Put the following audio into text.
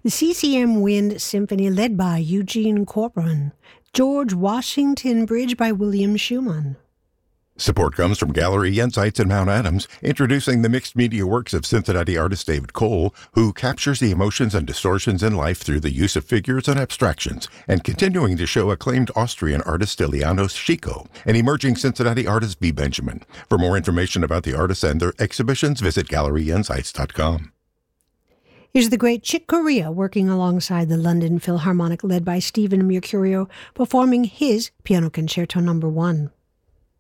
The CCM Wind Symphony led by Eugene Corcoran. George Washington Bridge by William Schumann. Support comes from Gallery Insights in Mount Adams, introducing the mixed media works of Cincinnati artist David Cole, who captures the emotions and distortions in life through the use of figures and abstractions, and continuing to show acclaimed Austrian artist Stilianos Chico and emerging Cincinnati artist B. Benjamin. For more information about the artists and their exhibitions, visit GalleryInsights.com. Here's the great Chick Corea working alongside the London Philharmonic led by Stephen Mercurio, performing his Piano Concerto No. 1.